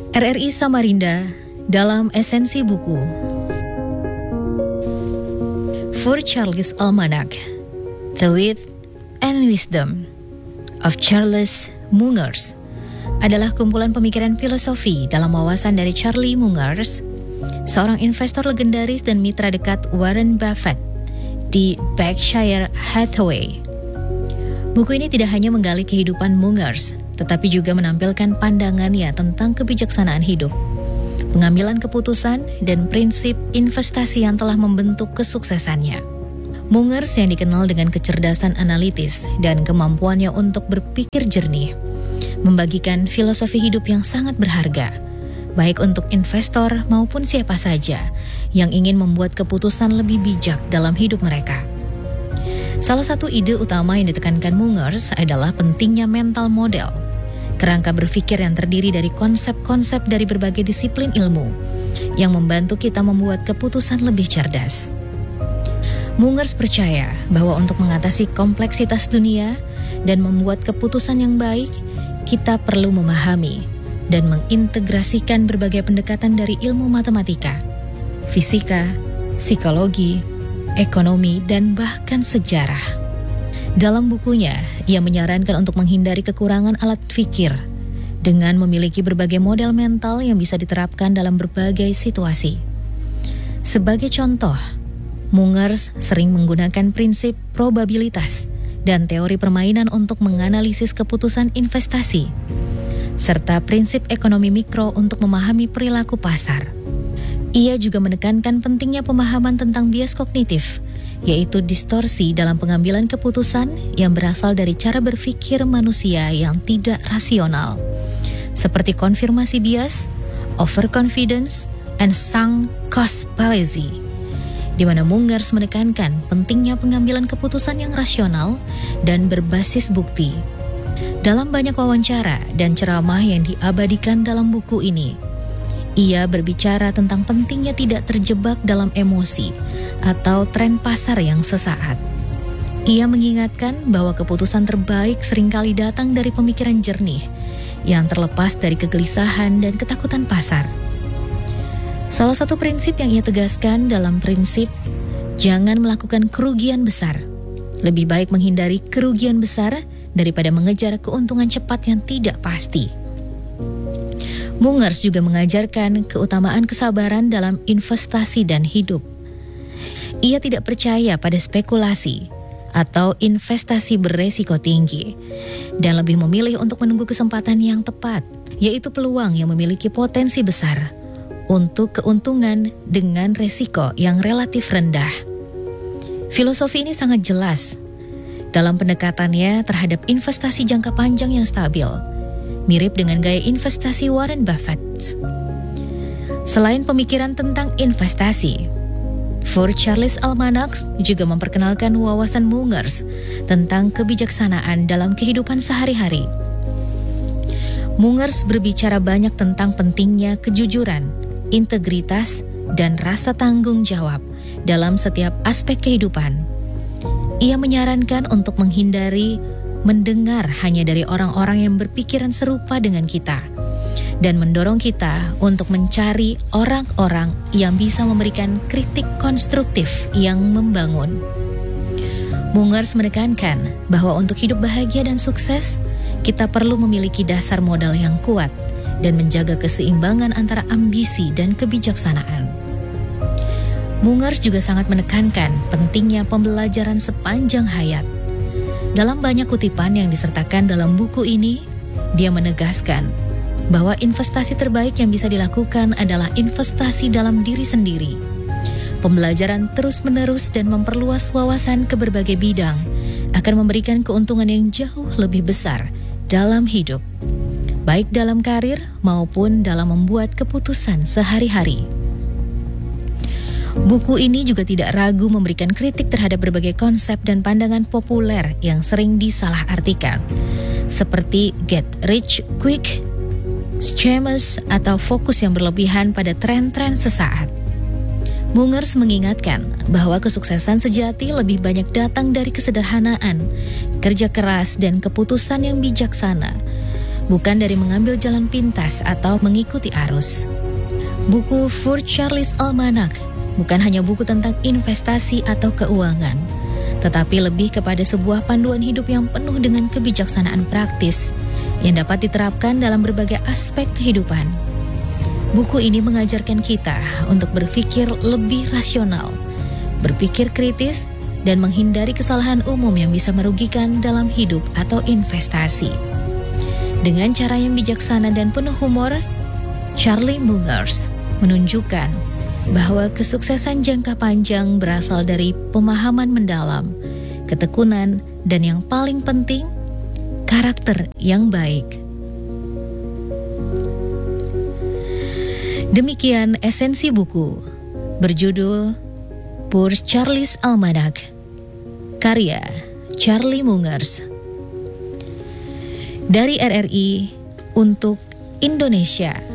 RRI Samarinda dalam esensi buku For Charles Almanac, The Wit and Wisdom of Charles Mungers adalah kumpulan pemikiran filosofi dalam wawasan dari Charlie Mungers, seorang investor legendaris dan mitra dekat Warren Buffett di Berkshire Hathaway. Buku ini tidak hanya menggali kehidupan Mungers, tetapi juga menampilkan pandangannya tentang kebijaksanaan hidup, pengambilan keputusan, dan prinsip investasi yang telah membentuk kesuksesannya. Mungers yang dikenal dengan kecerdasan analitis dan kemampuannya untuk berpikir jernih, membagikan filosofi hidup yang sangat berharga, baik untuk investor maupun siapa saja yang ingin membuat keputusan lebih bijak dalam hidup mereka. Salah satu ide utama yang ditekankan Mungers adalah pentingnya mental model, kerangka berpikir yang terdiri dari konsep-konsep dari berbagai disiplin ilmu yang membantu kita membuat keputusan lebih cerdas. Mungers percaya bahwa untuk mengatasi kompleksitas dunia dan membuat keputusan yang baik, kita perlu memahami dan mengintegrasikan berbagai pendekatan dari ilmu matematika, fisika, psikologi, ekonomi, dan bahkan sejarah. Dalam bukunya, ia menyarankan untuk menghindari kekurangan alat pikir dengan memiliki berbagai model mental yang bisa diterapkan dalam berbagai situasi. Sebagai contoh, Mungers sering menggunakan prinsip probabilitas dan teori permainan untuk menganalisis keputusan investasi, serta prinsip ekonomi mikro untuk memahami perilaku pasar. Ia juga menekankan pentingnya pemahaman tentang bias kognitif, yaitu distorsi dalam pengambilan keputusan yang berasal dari cara berpikir manusia yang tidak rasional, seperti konfirmasi bias, overconfidence, and sunk cost fallacy, di mana Mungers menekankan pentingnya pengambilan keputusan yang rasional dan berbasis bukti. Dalam banyak wawancara dan ceramah yang diabadikan dalam buku ini, ia berbicara tentang pentingnya tidak terjebak dalam emosi atau tren pasar yang sesaat. Ia mengingatkan bahwa keputusan terbaik seringkali datang dari pemikiran jernih yang terlepas dari kegelisahan dan ketakutan pasar. Salah satu prinsip yang ia tegaskan dalam prinsip jangan melakukan kerugian besar. Lebih baik menghindari kerugian besar daripada mengejar keuntungan cepat yang tidak pasti. Mungers juga mengajarkan keutamaan kesabaran dalam investasi dan hidup. Ia tidak percaya pada spekulasi atau investasi beresiko tinggi dan lebih memilih untuk menunggu kesempatan yang tepat, yaitu peluang yang memiliki potensi besar untuk keuntungan dengan resiko yang relatif rendah. Filosofi ini sangat jelas dalam pendekatannya terhadap investasi jangka panjang yang stabil, mirip dengan gaya investasi Warren Buffett. Selain pemikiran tentang investasi, For Charles Almanac juga memperkenalkan wawasan Mungers tentang kebijaksanaan dalam kehidupan sehari-hari. Mungers berbicara banyak tentang pentingnya kejujuran, integritas, dan rasa tanggung jawab dalam setiap aspek kehidupan. Ia menyarankan untuk menghindari mendengar hanya dari orang-orang yang berpikiran serupa dengan kita dan mendorong kita untuk mencari orang-orang yang bisa memberikan kritik konstruktif yang membangun. Mungers menekankan bahwa untuk hidup bahagia dan sukses, kita perlu memiliki dasar modal yang kuat dan menjaga keseimbangan antara ambisi dan kebijaksanaan. Mungers juga sangat menekankan pentingnya pembelajaran sepanjang hayat. Dalam banyak kutipan yang disertakan dalam buku ini, dia menegaskan bahwa investasi terbaik yang bisa dilakukan adalah investasi dalam diri sendiri. Pembelajaran terus-menerus dan memperluas wawasan ke berbagai bidang akan memberikan keuntungan yang jauh lebih besar dalam hidup, baik dalam karir maupun dalam membuat keputusan sehari-hari. Buku ini juga tidak ragu memberikan kritik terhadap berbagai konsep dan pandangan populer yang sering disalahartikan, seperti get rich quick, schemas, atau fokus yang berlebihan pada tren-tren sesaat. Mungers mengingatkan bahwa kesuksesan sejati lebih banyak datang dari kesederhanaan, kerja keras, dan keputusan yang bijaksana, bukan dari mengambil jalan pintas atau mengikuti arus. Buku For Charlie's Almanac bukan hanya buku tentang investasi atau keuangan, tetapi lebih kepada sebuah panduan hidup yang penuh dengan kebijaksanaan praktis yang dapat diterapkan dalam berbagai aspek kehidupan. Buku ini mengajarkan kita untuk berpikir lebih rasional, berpikir kritis, dan menghindari kesalahan umum yang bisa merugikan dalam hidup atau investasi. Dengan cara yang bijaksana dan penuh humor, Charlie Mungers menunjukkan bahwa kesuksesan jangka panjang berasal dari pemahaman mendalam, ketekunan, dan yang paling penting, karakter yang baik. Demikian esensi buku berjudul For Charlie's Almanac, karya Charlie Mungers. Dari RRI untuk Indonesia.